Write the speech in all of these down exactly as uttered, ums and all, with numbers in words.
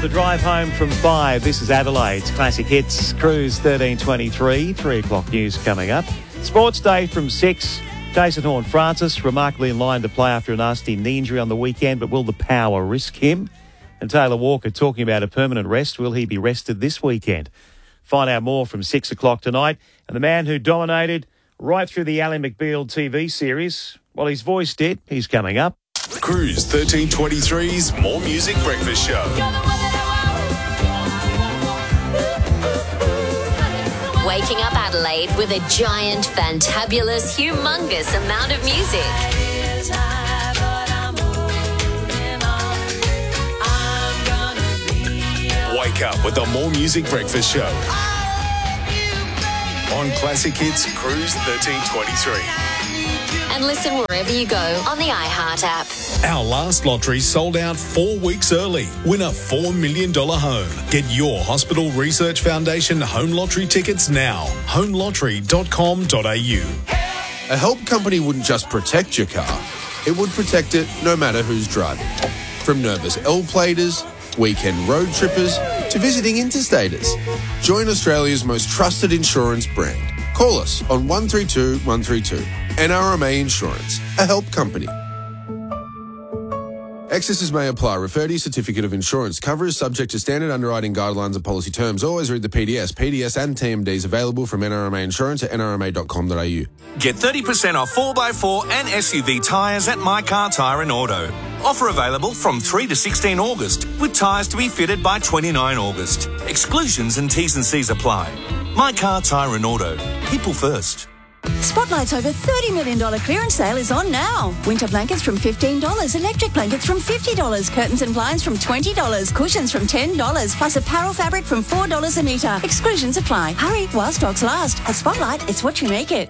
the drive home from five. This is Adelaide's Classic Hits, Cruise thirteen twenty-three. Three o'clock news coming up. Sports Day from six. Jason Horne-Francis, remarkably in line to play after a nasty knee injury on the weekend, but will the power risk him? And Taylor Walker talking about a permanent rest. Will he be rested this weekend? Find out more from six o'clock tonight. And the man who dominated right through the Ally McBeal T V series, well, his voice did. He's coming up. Cruise thirteen twenty-three's More Music Breakfast Show. Waking up Adelaide with a giant, fantabulous, humongous amount of music. Wake up with the More Music Breakfast Show. On Classic Hits, Cruise thirteen twenty-three. And listen wherever you go on the iHeart app. Our last lottery sold out four weeks early. Win a four million dollars home. Get your Hospital Research Foundation home lottery tickets now. home lottery dot com dot a u. A help company wouldn't just protect your car, it would protect it no matter who's driving. From nervous L-platers, weekend road trippers, to visiting interstaters. Join Australia's most trusted insurance brand. Call us on one three two one three two. N R M A Insurance, a help company. Excesses may apply. Refer to your certificate of insurance. Cover is subject to standard underwriting guidelines and policy terms. Always read the P D S. P D S and T M Ds available from N R M A Insurance at N R M A dot com dot a u. Get thirty percent off four by four and S U V tyres at My Car Tyre and Auto. Offer available from three to sixteen August, with tyres to be fitted by twenty-nine August. Exclusions and T's and C's apply. My Car Tyre and Auto. People first. Spotlight's over thirty million dollars clearance sale is on now. Winter blankets from fifteen dollars, electric blankets from fifty dollars, curtains and blinds from twenty dollars, cushions from ten dollars, plus apparel fabric from four dollars a metre. Exclusions apply. Hurry while stocks last. At Spotlight, it's what you make it.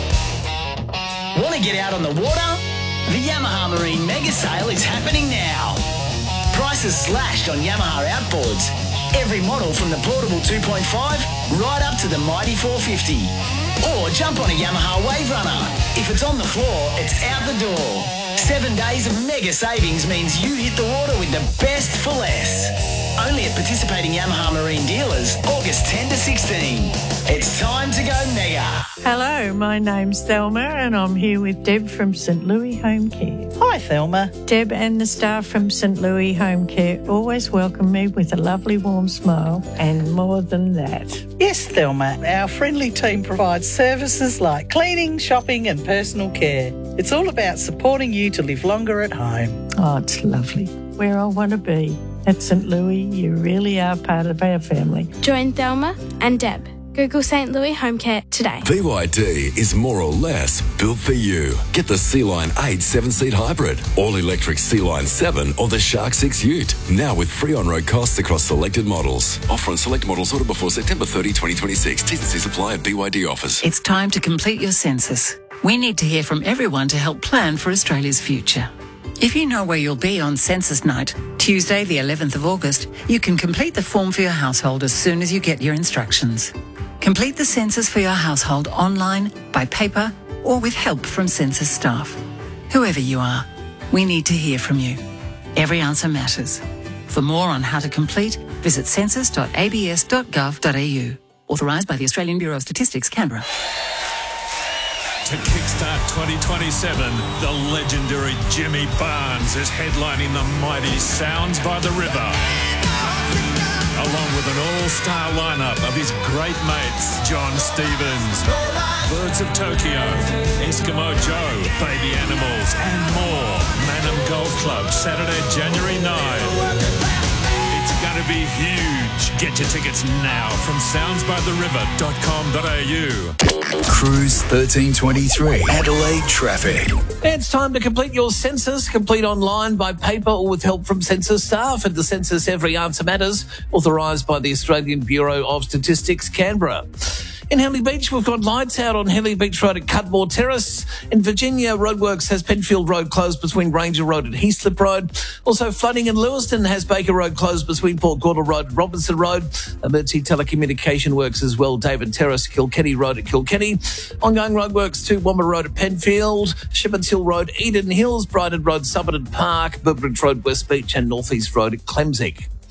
Want to get out on the water? The Yamaha Marine Mega Sale is happening now. Prices slashed on Yamaha outboards. Every model from the portable two point five right up to the mighty four fifty. Or jump on a Yamaha Wave Runner. If it's on the floor, it's out the door. Seven days of mega savings means you hit the water with the best for less. Only at participating Yamaha Marine dealers, August tenth to sixteenth. It's time to go mega. Hello, my name's Thelma and I'm here with Deb from St Louis Home Care. Hi, Thelma. Deb and the staff from St Louis Home Care always welcome me with a lovely warm smile and more than that. Yes, Thelma. Our friendly team provides services like cleaning, shopping and personal care. It's all about supporting you to live longer at home. Oh, it's lovely. Where I want to be. At St Louis, you really are part of our family. Join Thelma and Deb. Google St Louis Home Care today. B Y D is more or less built for you. Get the Sea-Line eight seven-seat hybrid, all-electric Sea-Line seven or the Shark six Ute. Now with free on-road costs across selected models. Offer on select models ordered before September thirtieth, twenty twenty-six. T's and C's apply at B Y D offers. It's time to complete your census. We need to hear from everyone to help plan for Australia's future. If you know where you'll be on census night, Tuesday the eleventh of August, you can complete the form for your household as soon as you get your instructions. Complete the census for your household online, by paper, or with help from census staff. Whoever you are, we need to hear from you. Every answer matters. For more on how to complete, visit census dot a b s dot gov dot a u. Authorised by the Australian Bureau of Statistics, Canberra. To kickstart twenty twenty-seven, the legendary Jimmy Barnes is headlining the mighty Sounds by the River, along with an all-star lineup of his great mates, John Stevens, Birds of Tokyo, Eskimo Joe, Baby Animals, and more. Manham Golf Club, Saturday, January ninth. It's going to be huge. Get your tickets now from sounds by the river dot com dot a u. Cruise thirteen twenty-three, Adelaide traffic. It's time to complete your census. Complete online, by paper, or with help from census staff. At the census, every answer matters. Authorised by the Australian Bureau of Statistics, Canberra. In Henley Beach, we've got lights out on Henley Beach Road at Cudmore Terrace. In Virginia, Roadworks has Penfield Road closed between Ranger Road and Heathslip Road. Also, flooding in Lewiston has Baker Road closed between Port Gordon Road and Robinson Road. Emergency telecommunication works as well. David Terrace, Kilkenny Road at Kilkenny. Ongoing roadworks to Womber Road at Penfield, Shepherds Hill Road, Eden Hills, Brighton Road, Somerton Park, Burbridge Road, West Beach and North East Road at Clemsig.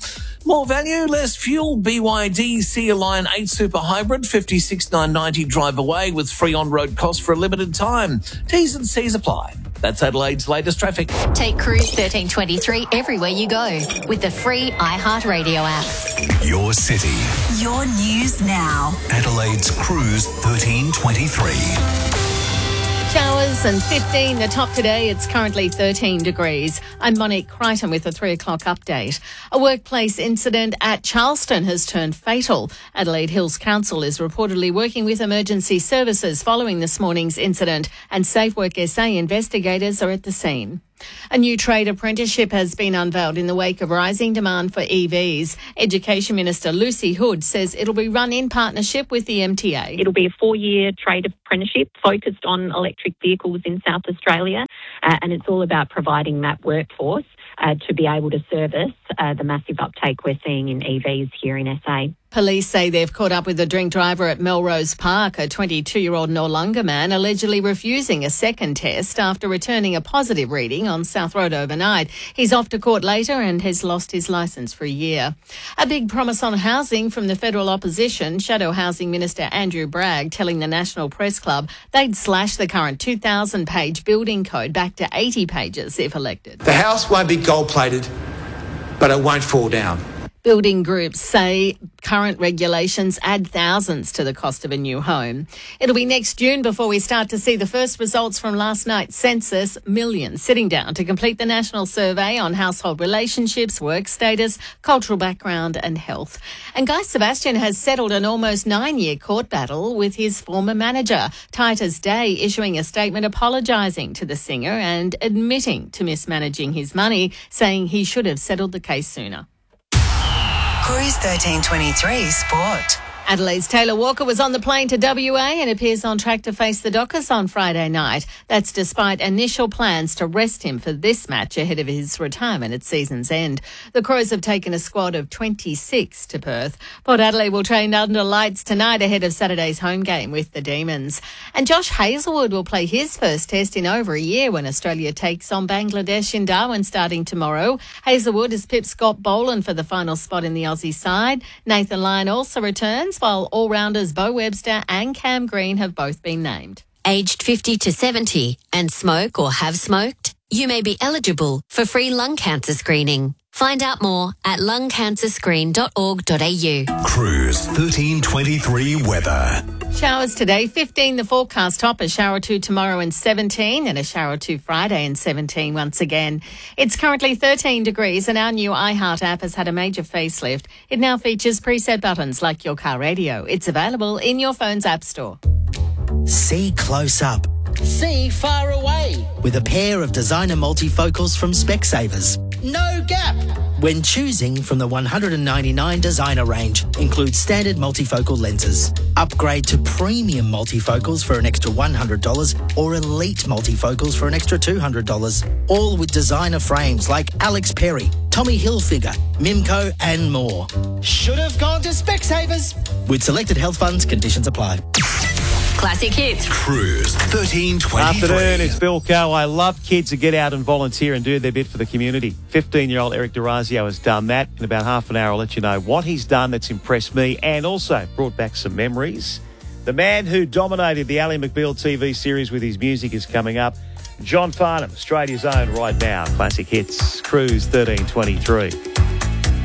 More value, less fuel. B Y D Sea Line eight Super Hybrid, fifty-six thousand nine hundred ninety drive away with free on-road costs for a limited time. T's and C's apply. That's Adelaide's latest traffic. Take Cruise thirteen twenty-three everywhere you go with the free iHeartRadio app. Your city. Your news now. Adelaide's Cruise thirteen twenty-three. Showers and fifteen. The top today, it's currently thirteen degrees. I'm Monique Crichton with a three o'clock update. A workplace incident at Charleston has turned fatal. Adelaide Hills Council is reportedly working with emergency services following this morning's incident, and SafeWork S A investigators are at the scene. A new trade apprenticeship has been unveiled in the wake of rising demand for E Vs. Education Minister Lucy Hood says it'll be run in partnership with the M T A. It'll be a four-year trade apprenticeship focused on electric vehicles in South Australia, uh, and it's all about providing that workforce uh, to be able to service uh, the massive uptake we're seeing in E Vs here in S A. Police say they've caught up with the drink driver at Melrose Park, a twenty-two-year-old Noarlunga man allegedly refusing a second test after returning a positive reading on South Road overnight. He's off to court later and has lost his licence for a year. A big promise on housing from the federal opposition, Shadow Housing Minister Andrew Bragg telling the National Press Club they'd slash the current two thousand page building code back to eighty pages if elected. The house won't be gold-plated, but it won't fall down. Building groups say current regulations add thousands to the cost of a new home. It'll be next June before we start to see the first results from last night's census. Millions sitting down to complete the national survey on household relationships, work status, cultural background and health. And Guy Sebastian has settled an almost nine-year court battle with his former manager. Titus Day issuing a statement apologising to the singer and admitting to mismanaging his money, saying he should have settled the case sooner. Cruise thirteen twenty-three Sport. Adelaide's Taylor Walker was on the plane to W A and appears on track to face the Dockers on Friday night. That's despite initial plans to rest him for this match ahead of his retirement at season's end. The Crows have taken a squad of twenty-six to Perth. Port Adelaide will train under lights tonight ahead of Saturday's home game with the Demons. And Josh Hazlewood will play his first test in over a year when Australia takes on Bangladesh in Darwin starting tomorrow. Hazlewood has pipped Scott Boland for the final spot in the Aussie side. Nathan Lyon also returns, while all-rounders Bo Webster and Cam Green have both been named. Aged fifty to seventy and smoke or have smoked? You may be eligible for free lung cancer screening. Find out more at lung cancer screen dot org dot a u. Cruise thirteen twenty-three weather. Showers today, fifteen the forecast, top, a shower or two tomorrow and seventeen, and a shower or two Friday and seventeen once again. It's currently thirteen degrees and our new iHeart app has had a major facelift. It now features preset buttons like your car radio. It's available in your phone's app store. See close up. See far away. With a pair of designer multifocals from Specsavers. No gap. When choosing from the one hundred ninety-nine designer range, includes standard multifocal lenses. Upgrade to premium multifocals for an extra one hundred dollars or elite multifocals for an extra two hundred dollars. All with designer frames like Alex Perry, Tommy Hilfiger, Mimco and more. Should have gone to Specsavers. With selected health funds, conditions apply. Classic Hits. Cruise thirteen twenty-three. Afternoon, it's Bill Coe. I love kids that get out and volunteer and do their bit for the community. fifteen-year-old Eric D'Orazio has done that. In about half an hour, I'll let you know what he's done that's impressed me and also brought back some memories. The man who dominated the Ally McBeal T V series with his music is coming up. John Farnham, Australia's own right now. Classic Hits, Cruise thirteen twenty-three.